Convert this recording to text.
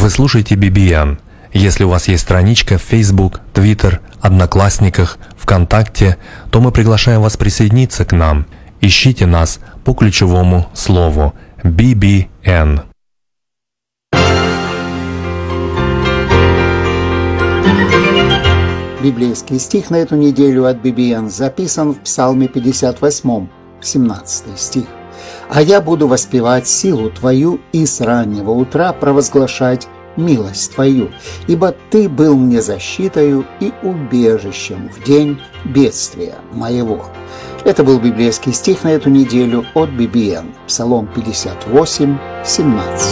Вы слушаете BBN. Если у вас есть страничка в Facebook, Twitter, Одноклассниках, ВКонтакте, то мы приглашаем вас присоединиться к нам. Ищите нас по ключевому слову BBN. Библейский стих на эту неделю от BBN записан в Псалме 58, 17 стих. «А я буду воспевать силу Твою и с раннего утра провозглашать милость Твою, ибо Ты был мне защитою и убежищем в день бедствия моего». Это был библейский стих на эту неделю от BBN, Псалом 58, 17.